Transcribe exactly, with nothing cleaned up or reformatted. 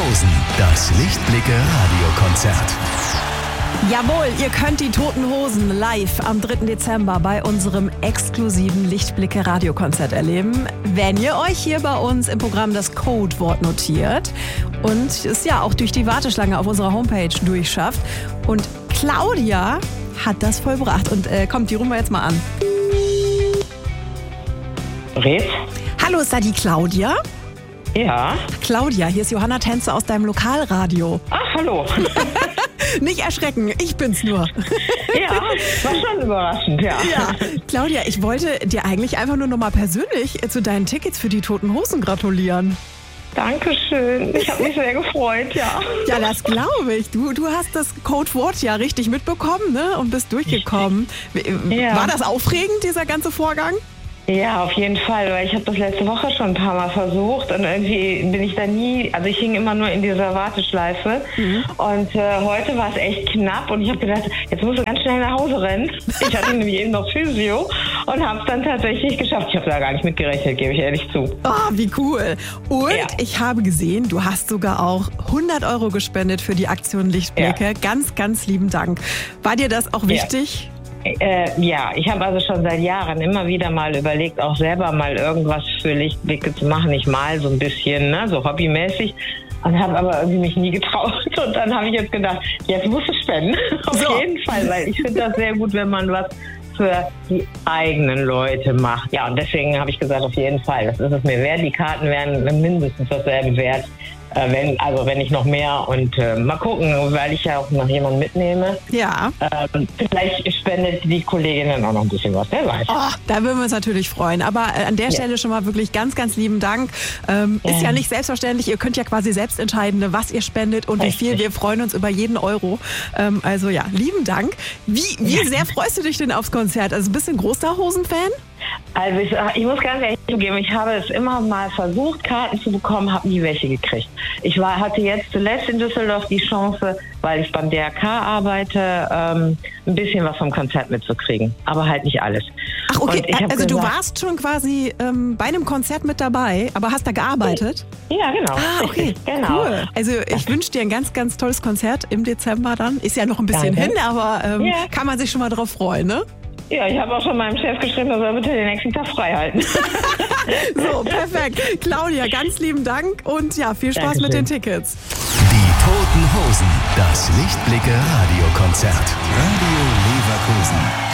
Hosen, das Lichtblicke-Radiokonzert. Jawohl, ihr könnt die Toten Hosen live am dritten Dezember bei unserem exklusiven Lichtblicke-Radiokonzert erleben, wenn ihr euch hier bei uns im Programm das Codewort notiert und es ja auch durch die Warteschlange auf unserer Homepage durchschafft. Und Claudia hat das vollbracht. Und äh, kommt, die rufen wir jetzt mal an. Red? Hallo, ist da die Claudia? Ja. Claudia, hier ist Johanna Tänze aus deinem Lokalradio. Ach, hallo. Nicht erschrecken, ich bin's nur. Ja, war schon überraschend, ja. Ja, Claudia, ich wollte dir eigentlich einfach nur noch mal persönlich zu deinen Tickets für die Toten Hosen gratulieren. Dankeschön, ich habe mich sehr gefreut, ja. Ja, das glaube ich. Du, du hast das Codewort ja richtig mitbekommen, ne? Und bist durchgekommen. Ja. War das aufregend, dieser ganze Vorgang? Ja, auf jeden Fall, weil ich habe das letzte Woche schon ein paar Mal versucht und irgendwie bin ich da nie, also ich hing immer nur in dieser Warteschleife mhm. und äh, heute war es echt knapp und ich habe gedacht, jetzt musst du ganz schnell nach Hause rennen. Ich hatte nämlich eben noch Physio und habe es dann tatsächlich geschafft. Ich habe da gar nicht mitgerechnet, gebe ich ehrlich zu. Oh, wie cool. Und ja. Ich habe gesehen, du hast sogar auch hundert Euro gespendet für die Aktion Lichtblicke. Ja. Ganz, ganz lieben Dank. War dir das auch wichtig? Ja. Äh, ja, ich habe also schon seit Jahren immer wieder mal überlegt, auch selber mal irgendwas für Lichtblicke zu machen. Ich mal so ein bisschen, ne, so hobbymäßig. Und habe aber irgendwie mich nie getraut. Und dann habe ich jetzt gedacht, jetzt musst du spenden. Auf so. jeden Fall, weil ich finde das sehr gut, wenn man was für die eigenen Leute macht. Ja, und deswegen habe ich gesagt, auf jeden Fall, das ist es mir wert. Die Karten wären mindestens dasselbe wert. Äh, wenn, also wenn nicht noch mehr und äh, mal gucken, weil ich ja auch noch jemanden mitnehme. Ja. Äh, vielleicht spendet die Kollegin dann auch noch ein bisschen was, wer weiß. Oh, da würden wir uns natürlich freuen. Aber äh, an der ja. Stelle schon mal wirklich ganz, ganz lieben Dank. Ähm, ja. Ist ja nicht selbstverständlich. Ihr könnt ja quasi selbst entscheiden, was ihr spendet und Richtig. wie viel. Wir freuen uns über jeden Euro. Ähm, also ja, lieben Dank. Wie, wie ja. sehr freust du dich denn aufs Konzert? Also bist du ein großer Hosen-Fan? Also ich, ich muss ganz ehrlich zugeben, ich habe es immer mal versucht, Karten zu bekommen, habe nie welche gekriegt. Ich war, hatte jetzt zuletzt in Düsseldorf die Chance, weil ich beim D R K arbeite, ähm, ein bisschen was vom Konzert mitzukriegen. Aber halt nicht alles. Ach okay, also gesagt, du warst schon quasi ähm, bei einem Konzert mit dabei, aber hast da gearbeitet? Ja, genau. Ah, okay, genau. Cool. Also ich wünsche dir ein ganz, ganz tolles Konzert im Dezember dann. Ist ja noch ein bisschen Danke. hin, aber ähm, ja. kann man sich schon mal drauf freuen, ne? Ja, ich habe auch schon meinem Chef geschrieben, er soll bitte den nächsten Tag frei halten. So, perfekt. Claudia, ganz lieben Dank und ja, viel Spaß Dankeschön. mit den Tickets. Die Toten Hosen, das Lichtblicke-Radiokonzert. Radio Leverkusen.